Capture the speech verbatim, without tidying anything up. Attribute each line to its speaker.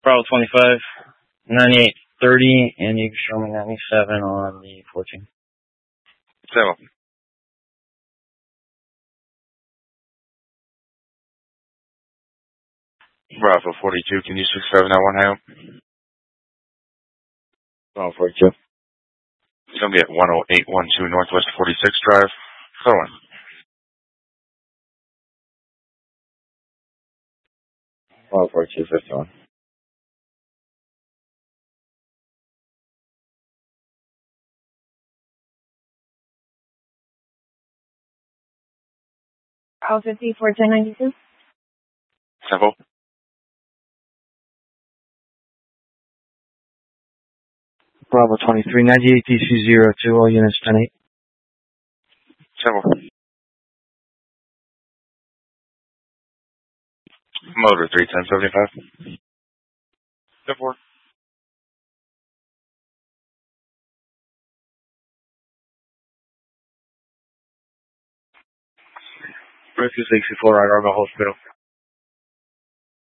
Speaker 1: Bravo twenty-five, ninety-eight thirty, and you can show me ninety-seven on the fourteen.
Speaker 2: Seven. Bravo forty-two, can you six seven nine one hang up?
Speaker 1: Bravo forty-two.
Speaker 2: It's going to be at one oh eight one two Northwest forty-sixth Drive. Going.
Speaker 1: Bravo forty-two, fifty-one.
Speaker 3: Bravo fifty-four, ten ninety-two.
Speaker 2: Tempo.
Speaker 1: Bravo twenty-three, ninety-eight D C zero two, all units ten eight.
Speaker 2: Tempo. Motor three ten seventy-five. Step four. Rescue sixty-four, right, Argo Hospital.